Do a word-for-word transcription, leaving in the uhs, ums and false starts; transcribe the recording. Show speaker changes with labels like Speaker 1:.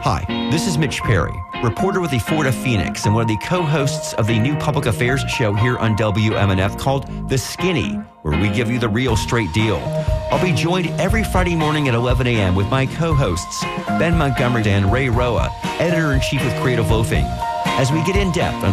Speaker 1: Hi, this is Mitch Perry, reporter with the Florida Phoenix and one of the co-hosts of the new public affairs show here on W M N F called The Skinny, where we give you the real straight deal. I'll be joined every Friday morning at eleven a.m. with my co-hosts, Ben Montgomery and Ray Roa, editor-in-chief with Creative Loafing, as we get in depth on